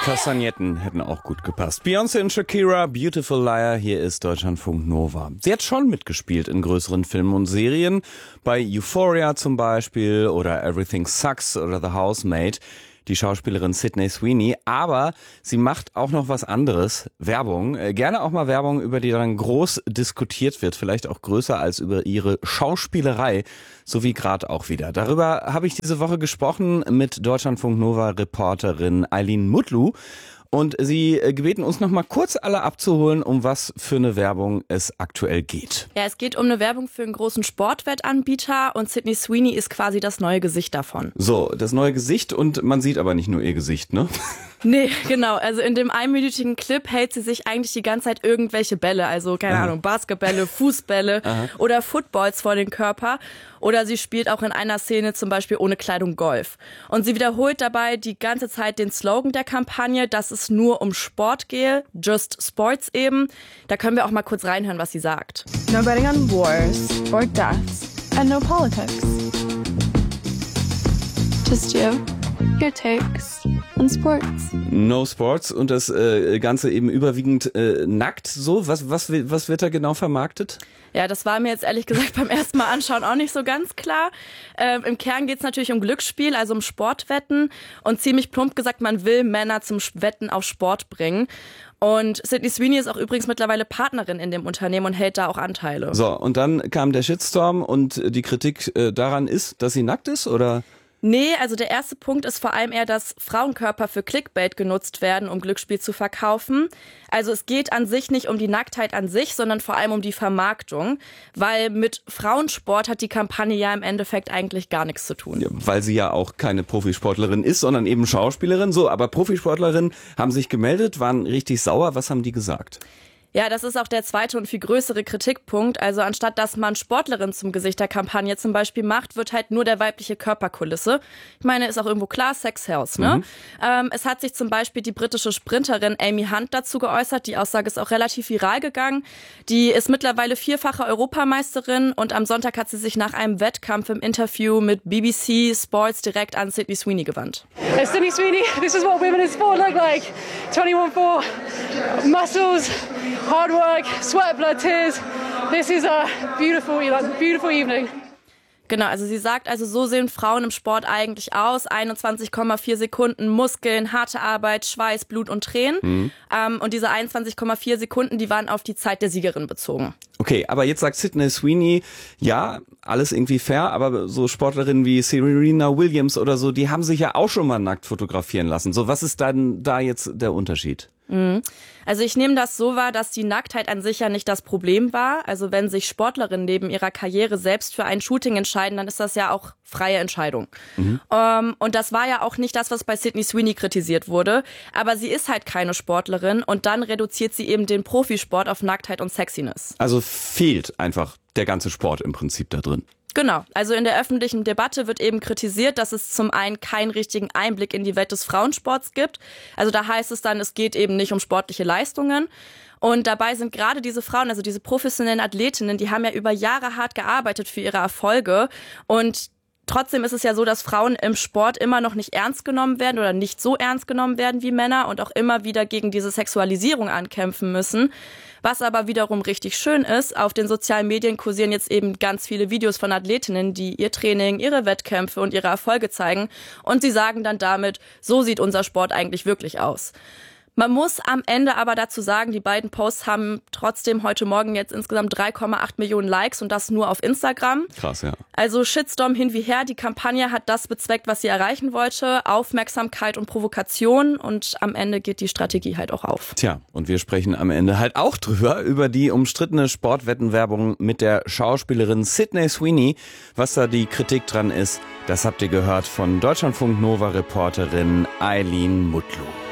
Kastagnetten hätten auch gut gepasst. Beyoncé und Shakira, Beautiful Liar, hier ist Deutschlandfunk Nova. Sie hat schon mitgespielt in größeren Filmen und Serien, bei Euphoria zum Beispiel oder Everything Sucks oder The Housemaid. Die Schauspielerin Sydney Sweeney, aber sie macht auch noch was anderes, Werbung. Gerne auch mal Werbung, über die dann groß diskutiert wird, vielleicht auch größer als über ihre Schauspielerei, so wie gerade auch wieder. Darüber habe ich diese Woche gesprochen mit Deutschlandfunk Nova Reporterin Eileen Mutlu. Und sie gebeten uns noch mal kurz alle abzuholen, um was für eine Werbung es aktuell geht. Ja, es geht um eine Werbung für einen großen Sportwettanbieter und Sydney Sweeney ist quasi das neue Gesicht davon. So, das neue Gesicht und man sieht aber nicht nur ihr Gesicht, ne? Nee, genau. Also in dem einminütigen Clip hält sie sich eigentlich die ganze Zeit irgendwelche Bälle, also keine Ahnung, Basketbälle, Fußbälle oder Footballs vor den Körper. Oder sie spielt auch in einer Szene zum Beispiel ohne Kleidung Golf. Und sie wiederholt dabei die ganze Zeit den Slogan der Kampagne, dass es nur um Sport gehe, just sports eben. Da können wir auch mal kurz reinhören, was sie sagt. No betting on wars or deaths and no politics. Just you, your takes on sports. No Sports und das Ganze eben überwiegend nackt so. Was wird da genau vermarktet? Ja, das war mir jetzt ehrlich gesagt beim ersten Mal anschauen auch nicht so ganz klar. Im Kern geht es natürlich um Glücksspiel, also um Sportwetten und ziemlich plump gesagt, man will Männer zum Wetten auf Sport bringen. Und Sydney Sweeney ist auch übrigens mittlerweile Partnerin in dem Unternehmen und hält da auch Anteile. So, und dann kam der Shitstorm und die Kritik daran ist, dass sie nackt ist, oder? Nee, also der erste Punkt ist vor allem eher, dass Frauenkörper für Clickbait genutzt werden, um Glücksspiel zu verkaufen. Also es geht an sich nicht um die Nacktheit an sich, sondern vor allem um die Vermarktung, weil mit Frauensport hat die Kampagne ja im Endeffekt eigentlich gar nichts zu tun. Ja, weil sie ja auch keine Profisportlerin ist, sondern eben Schauspielerin. So, aber Profisportlerinnen haben sich gemeldet, waren richtig sauer. Was haben die gesagt? Ja, das ist auch der zweite und viel größere Kritikpunkt. Also anstatt dass man Sportlerin zum Gesicht der Kampagne zum Beispiel macht, wird halt nur der weibliche Körperkulisse. Ich meine, ist auch irgendwo klar, Sex sells, ne? Es hat sich zum Beispiel die britische Sprinterin Amy Hunt dazu geäußert. Die Aussage ist auch relativ viral gegangen. Die ist mittlerweile 4-fache Europameisterin und am Sonntag hat sie sich nach einem Wettkampf im Interview mit BBC Sports direkt an Sydney Sweeney gewandt. Sydney Sweeney, this is what women in sport look like. 21-4, muscles, hard work, sweat, blood, tears. This is a beautiful evening. Genau, also sie sagt, also so sehen Frauen im Sport eigentlich aus. 21,4 Sekunden Muskeln, harte Arbeit, Schweiß, Blut und Tränen. Und diese 21,4 Sekunden, die waren auf die Zeit der Siegerin bezogen. Okay, aber jetzt sagt Sydney Sweeney, ja, alles irgendwie fair, aber so Sportlerinnen wie Serena Williams oder so, die haben sich ja auch schon mal nackt fotografieren lassen. So, was ist dann da jetzt der Unterschied? Also ich nehme das so wahr, dass die Nacktheit an sich ja nicht das Problem war. Also wenn sich Sportlerinnen neben ihrer Karriere selbst für ein Shooting entscheiden, dann ist das ja auch freie Entscheidung. Und das war ja auch nicht das, was bei Sydney Sweeney kritisiert wurde. Aber sie ist halt keine Sportlerin und dann reduziert sie eben den Profisport auf Nacktheit und Sexiness. Also fehlt einfach der ganze Sport im Prinzip da drin. Genau, also in der öffentlichen Debatte wird eben kritisiert, dass es zum einen keinen richtigen Einblick in die Welt des Frauensports gibt. Also da heißt es dann, es geht eben nicht um sportliche Leistungen. Und dabei sind gerade diese Frauen, also diese professionellen Athletinnen, die haben ja über Jahre hart gearbeitet für ihre Erfolge. Und trotzdem ist es ja so, dass Frauen im Sport immer noch nicht ernst genommen werden oder nicht so ernst genommen werden wie Männer und auch immer wieder gegen diese Sexualisierung ankämpfen müssen. Was aber wiederum richtig schön ist, auf den sozialen Medien kursieren jetzt eben ganz viele Videos von Athletinnen, die ihr Training, ihre Wettkämpfe und ihre Erfolge zeigen. Und sie sagen dann damit, so sieht unser Sport eigentlich wirklich aus. Man muss am Ende aber dazu sagen, die beiden Posts haben trotzdem heute Morgen jetzt insgesamt 3,8 Millionen Likes und das nur auf Instagram. Krass, ja. Also Shitstorm hin wie her, die Kampagne hat das bezweckt, was sie erreichen wollte, Aufmerksamkeit und Provokation und am Ende geht die Strategie halt auch auf. Tja, und wir sprechen am Ende halt auch drüber, über die umstrittene Sportwettenwerbung mit der Schauspielerin Sydney Sweeney. Was da die Kritik dran ist, das habt ihr gehört von Deutschlandfunk Nova Reporterin Eileen Mutlu.